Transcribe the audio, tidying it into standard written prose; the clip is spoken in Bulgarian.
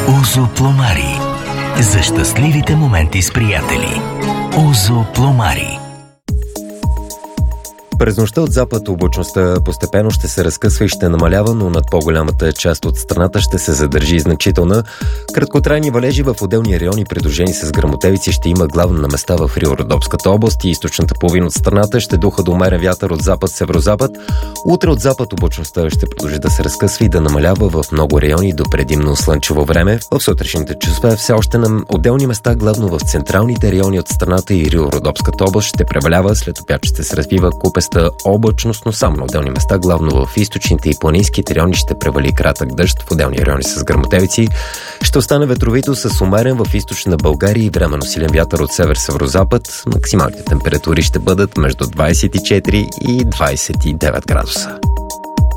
Озо Пломари. За щастливите моменти с приятели. Озо Пломари. През нощта от запад облачността постепенно ще се разкъсва и ще намалява, но над по-голямата част от страната ще се задържи значителна. Краткотрайни валежи в отделни райони, придружени с гръмотевици, ще има главно на места в Рио-Родопската област и източната половина от страната. Ще духа до умерен вятър от запад-северозапад. Утре от запад облачността ще продължи да се разкъсва и да намалява в много райони до предимно слънчево време. В сутрешните часове все още на отделни места, главно в централните райони от страната и Рио-Родопската област, ще превалява. След обяд ще се развива купеста облачност, но само на отделни места, главно в източните и планинските райони ще превали кратък дъжд, в отделни райони с гръмотевици. Ще остане ветровито с умерен в източна България и временно силен вятър от север-северозапад. Максималните температури ще бъдат между 24 и 29 градуса.